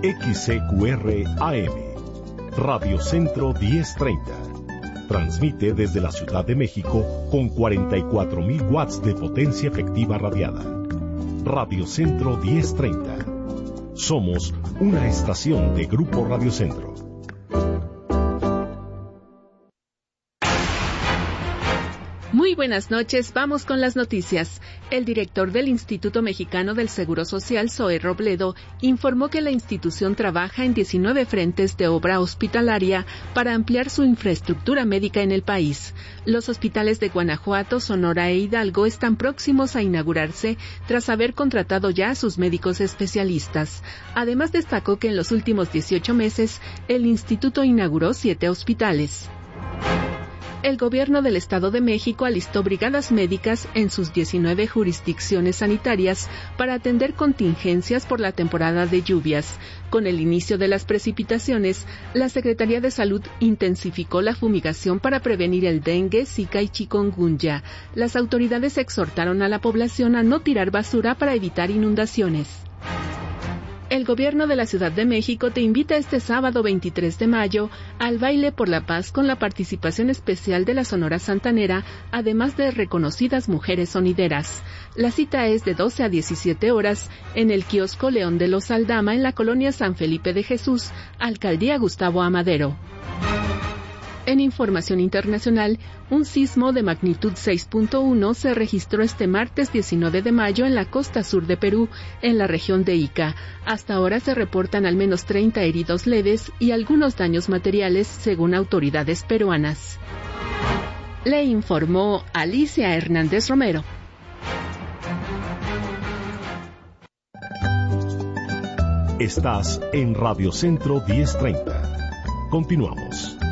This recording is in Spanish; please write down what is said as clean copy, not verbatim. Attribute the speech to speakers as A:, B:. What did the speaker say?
A: XCQR AM, Radio Centro 1030. Transmite desde la Ciudad de México con 44,000 watts de potencia efectiva radiada. Radio Centro 1030. Somos una estación de Grupo Radio Centro.
B: Muy buenas noches, vamos con las noticias. El director del Instituto Mexicano del Seguro Social, Zoe Robledo, informó que la institución trabaja en 19 frentes de obra hospitalaria para ampliar su infraestructura médica en el país. Los hospitales de Guanajuato, Sonora e Hidalgo están próximos a inaugurarse tras haber contratado ya a sus médicos especialistas. Además, destacó que en los últimos 18 meses, el instituto inauguró 7 hospitales. El gobierno del Estado de México alistó brigadas médicas en sus 19 jurisdicciones sanitarias para atender contingencias por la temporada de lluvias. Con el inicio de las precipitaciones, la Secretaría de Salud intensificó la fumigación para prevenir el dengue, zika y chikungunya. Las autoridades exhortaron a la población a no tirar basura para evitar inundaciones. El gobierno de la Ciudad de México te invita este sábado 23 de mayo al Baile por la Paz con la participación especial de la Sonora Santanera, además de reconocidas mujeres sonideras. La cita es de 12 a 17 horas en el kiosco León de los Aldama en la colonia San Felipe de Jesús, Alcaldía Gustavo Amadero. En información internacional, un sismo de magnitud 6.1 se registró este martes 19 de mayo en la costa sur de Perú, en la región de Ica. Hasta ahora se reportan al menos 30 heridos leves y algunos daños materiales, según autoridades peruanas. Le informó Alicia Hernández Romero.
A: Estás en Radio Centro 1030. Continuamos.